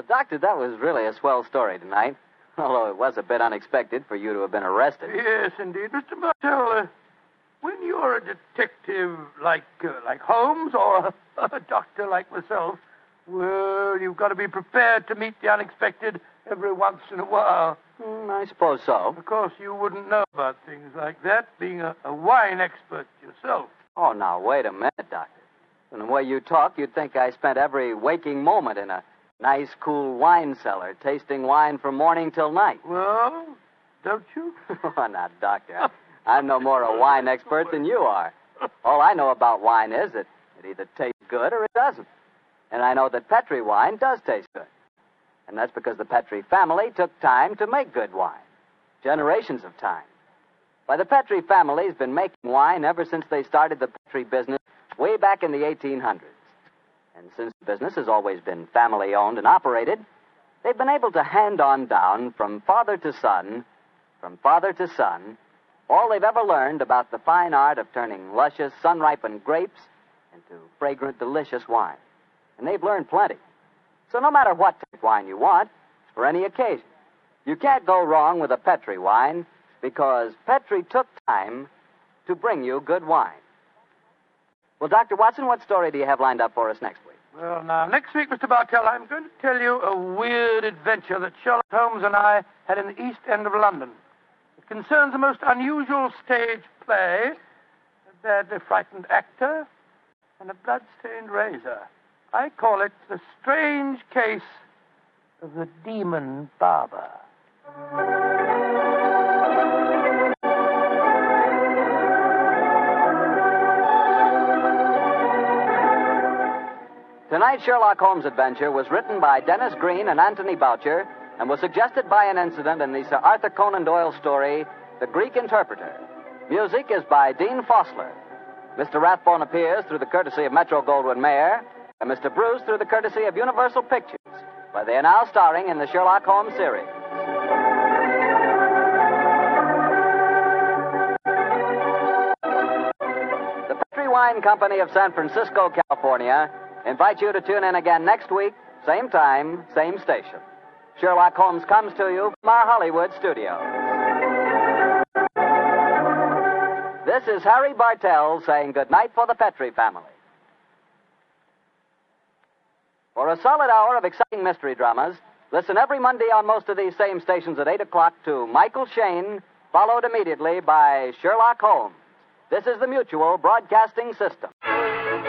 Doctor, that was really a swell story tonight. Although it was a bit unexpected for you to have been arrested. Yes, indeed. Mr. Bartell, when you're a detective like Holmes or a doctor like myself, well, you've got to be prepared to meet the unexpected every once in a while. I suppose so. Of course, you wouldn't know about things like that, being a wine expert yourself. Oh, now, wait a minute, Doctor. From the way you talk, you'd think I spent every waking moment in a nice, cool wine cellar, tasting wine from morning till night. Well, don't you? Oh, now, Doctor, I'm no more a wine expert than you are. All I know about wine is that it either tastes good or it doesn't. And I know that Petri wine does taste good. And that's because the Petri family took time to make good wine. Generations of time. Why, the Petri family's been making wine ever since they started the Petri business way back in the 1800s. And since the business has always been family-owned and operated, they've been able to hand on down from father to son, all they've ever learned about the fine art of turning luscious, sun-ripened grapes into fragrant, delicious wine. And they've learned plenty. So no matter what type of wine you want, for any occasion, you can't go wrong with a Petri wine because Petri took time to bring you good wine. Well, Dr. Watson, what story do you have lined up for us next week? Well, now, next week, Mr. Bartell, I'm going to tell you a weird adventure that Sherlock Holmes and I had in the East End of London. It concerns a most unusual stage play, a badly frightened actor, and a blood-stained razor. I call it The Strange Case of the Demon Barber. Tonight's Sherlock Holmes adventure was written by Dennis Green and Anthony Boucher and was suggested by an incident in the Sir Arthur Conan Doyle story, The Greek Interpreter. Music is by Dean Fossler. Mr. Rathbone appears through the courtesy of Metro-Goldwyn-Mayer, and Mr. Bruce through the courtesy of Universal Pictures, where they are now starring in the Sherlock Holmes series. The Petri Wine Company of San Francisco, California, invites you to tune in again next week, same time, same station. Sherlock Holmes comes to you from our Hollywood studio. This is Harry Bartell saying goodnight for the Petri family. For a solid hour of exciting mystery dramas, listen every Monday on most of these same stations at 8 o'clock to Michael Shayne, followed immediately by Sherlock Holmes. This is the Mutual Broadcasting System.